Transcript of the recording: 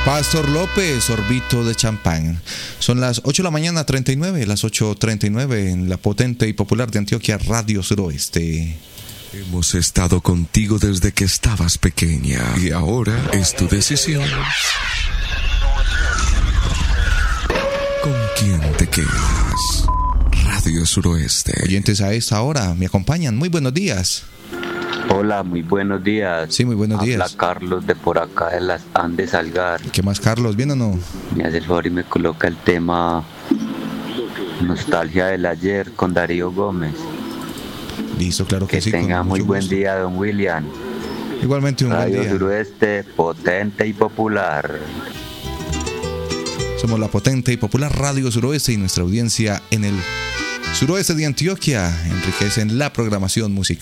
Pastor López, Sorbito de Champán. Son las 8 de la mañana, 39, las 8:39 en la potente y popular de Antioquia, Radio Suroeste. Hemos estado contigo desde que estabas pequeña y ahora es tu decisión. ¿Con quién te quedas? Radio Suroeste. Oyentes a esta hora, me acompañan. Muy buenos días. Hola, muy buenos días. Sí, muy buenos días. Habla Carlos de por acá de las Andes Algar. ¿Qué más, Carlos? ¿Bien o no? Me hace el favor y me coloca el tema Nostalgia del Ayer con Darío Gómez. Listo, claro que sí. Que tenga muy buen día, don William. Igualmente un buen Radio día. Suroeste, potente y popular. Somos la potente y popular Radio Suroeste y nuestra audiencia en el suroeste de Antioquia enriquecen la programación musical.